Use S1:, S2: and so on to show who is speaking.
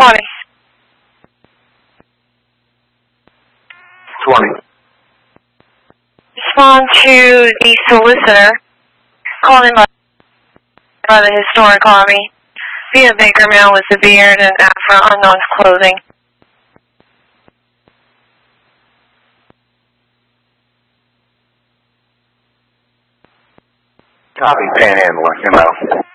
S1: 20.
S2: 20.
S1: Respond to the solicitor calling by the historic army via Baker Mail with the beard and afro unknown clothing.
S2: Copy, Panhandler,